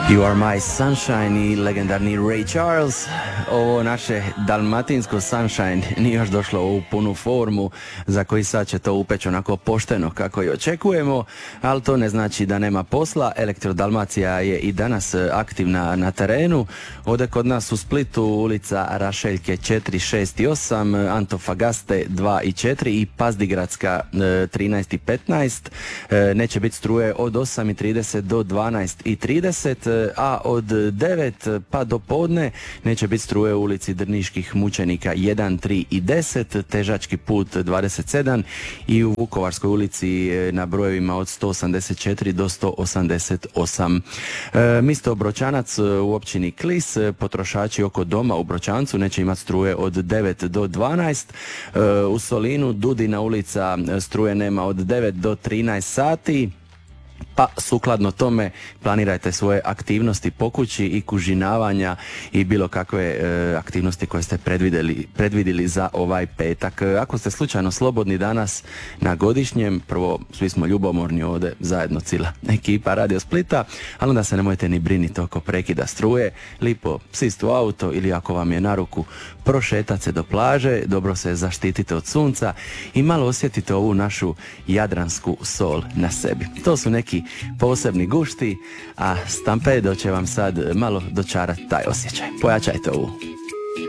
You are my sunshine i legendarni Ray Charles. Ovo naše dalmatinsko sunshine nije još došlo u punu formu, za koji sad će to upeći onako pošteno kako i očekujemo, ali to ne znači da nema posla. Elektro Dalmacija je i danas aktivna na terenu. Ovdje kod nas u Splitu ulica Rašeljke 4, 6 i 8, Antofagaste 2 i 4 i Pazdigradska 13 i 15. Neće biti struje od 8:30 do 12:30, a od 9 pa do podne neće biti struje u ulici Drniških mučenika 1, 3 i 10, Težački put 27 i u Vukovarskoj ulici na brojevima od 184 do 188. Misto Bročanac u općini Klis, potrošači oko doma u Bročancu neće imati struje od 9 do 12. U Solinu Dudina ulica struje nema od 9 do 13 sati. Pa sukladno tome planirajte svoje aktivnosti po kući i kužinavanja i bilo kakve aktivnosti koje ste predvidjeli za ovaj petak. Ako ste slučajno slobodni danas na godišnjem, prvo svi smo ljubomorni ovdje zajedno cijela ekipa Radio Splita, ali onda se nemojte ni briniti oko prekida struje, lipo sist u auto ili ako vam je na ruku prošetat se do plaže, dobro se zaštitite od sunca i malo osjetite ovu našu jadransku sol na sebi. To su neki posebni gušti, a Stampedo će vam sad malo dočarati taj osjećaj. Pojačajte ovu.